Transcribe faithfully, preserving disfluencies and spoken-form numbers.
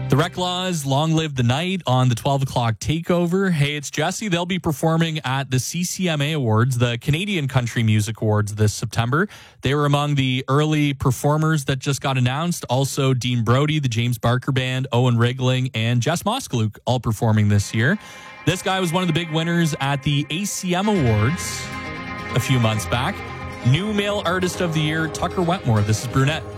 The Reclaws, Long Live the Night on the twelve o'clock takeover. Hey, it's Jesse. They'll be performing at the C C M A Awards, the Canadian Country Music Awards, this September. They were among the early performers that just got announced. Also, Dean Brody, the James Barker Band, Owen Rigling, and Jess Moskaluk all performing this year. This guy was one of the big winners at the A C M Awards a few months back. New Male Artist of the Year, Tucker Wetmore. This is Brunette.